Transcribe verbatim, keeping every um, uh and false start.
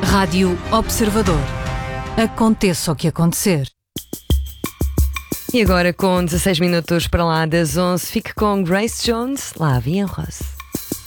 Rádio Observador. Aconteça o que acontecer. E agora, com dezasseis minutos para lá das onze, fique com Grace Jones, La Vie en Rose.